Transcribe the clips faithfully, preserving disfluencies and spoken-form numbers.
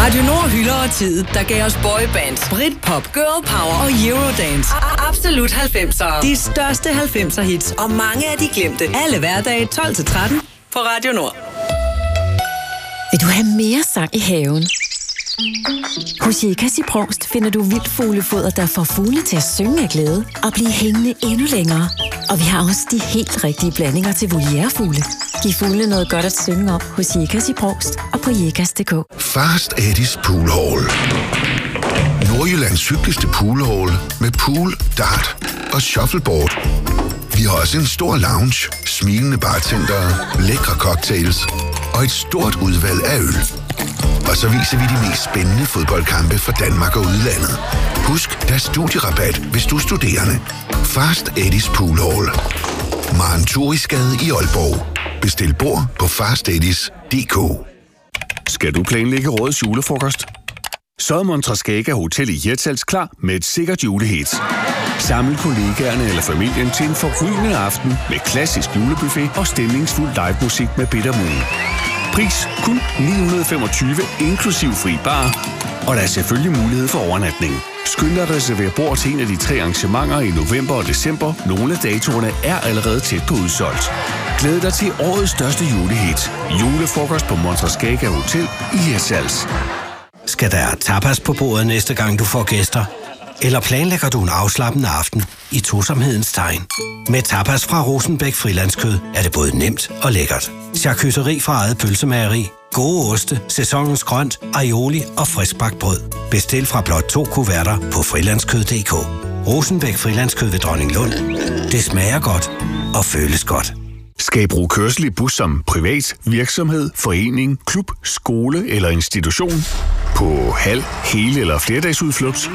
Radio Nord hylder og tid, der gav os boybands, Britpop, girl power og eurodance. Absolut halvfemsere. De største halvfemser hits og mange af de glemte. Alle hverdage tolv til tretten på Radio Nord. Vil du have mere sang i haven? Hos Jekas i Brovst finder du vildtfuglefoder, der får fugle til at synge af glæde og blive hængende endnu længere. Og vi har også de helt rigtige blandinger til voliærefugle. Giv fugle noget godt at synge om hos Jekas i Brovst og på jekas punktum d k. Fast Eddie's Pool Hall. Nordjyllands hyggeligste poolhall med pool, dart og shuffleboard. Vi har også en stor lounge, smilende bartendere, lækre cocktails og et stort udvalg af øl. Og så viser vi de mest spændende fodboldkampe fra Danmark og udlandet. Husk, der er studierabat, hvis du er studerende. Fast Eddie's Pool Hall. Maren Turisgade i Aalborg. Bestil bord på fast eddis punktum d k. Skal du planlægge årets julefrokost? Så er Montrascaga Hotel i Hirtshals klar med et sikkert julehit. Samle kollegaerne eller familien til en forrygende aften med klassisk julebuffet og stemningsfuld livemusik med Bitter Moon. Pris kun ni hundrede femogtyve inklusiv fri bar, og der er selvfølgelig mulighed for overnatning. Skynd dig at reservere bord til en af de tre arrangementer i november og december. Nogle af datorerne er allerede tæt på udsolgt. Glæd dig til årets største julehit. Julefrokost på Montrascaga Hotel i Hirtshals. Skal der tapas på bordet næste gang du får gæster? Eller planlægger du en afslappende aften i tosomhedens tegn? Med tapas fra Rosenbæk Frilandskød er det både nemt og lækkert. Charcuterie fra eget pølsemageri, gode oste, sæsonens grønt, aioli og friskbagt brød. Bestil fra blot to kuverter på frilandskød punktum d k. Rosenbæk Frilandskød ved Dronninglund. Det smager godt og føles godt. Skal I bruge kørsel i bus som privat, virksomhed, forening, klub, skole eller institution? På halv, hele eller flerdagsudflugt?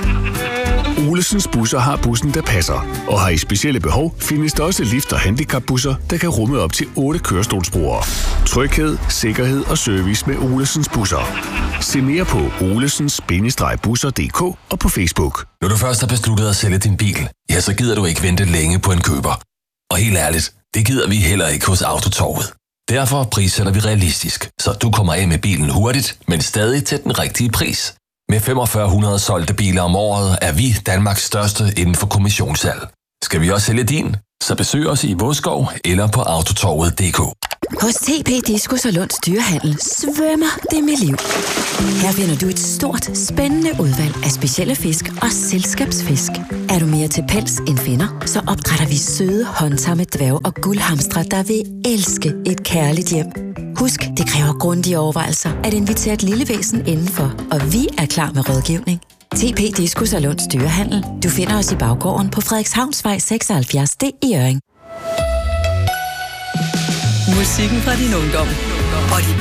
Olesens busser har bussen, der passer. Og har I specielle behov, findes der også lift- og handicapbusser, der kan rumme op til otte kørestolsbrugere. Tryghed, sikkerhed og service med Olesens busser. Se mere på olesens bindestreg busser punktum d k og på Facebook. Når du først har besluttet at sælge din bil, ja, så gider du ikke vente længe på en køber. Og helt ærligt, det gider vi heller ikke hos Autotorvet. Derfor prissætter vi realistisk, så du kommer af med bilen hurtigt, men stadig til den rigtige pris. Med fyrre hundrede solgte biler om året er vi Danmarks største inden for kommissionssalg. Skal vi også sælge din? Så besøg os i Vodskov eller på autotorvet punktum d k. Hos T P Diskus og Lunds Dyrehandel svømmer det med liv. Her finder du et stort, spændende udvalg af specielle fisk og selskabsfisk. Er du mere til pels end finder, så opdrætter vi søde, håndtamme dværg og guldhamstre, der vil elske et kærligt hjem. Husk, det kræver grundige overvejelser at invitere et lille væsen indenfor, og vi er klar med rådgivning. T P Diskus og Lunds Dyrehandel. Du finder os i baggården på Frederikshavnsvej seksoghalvfjerds D i Hjørring. Musikken fra din ungdom og de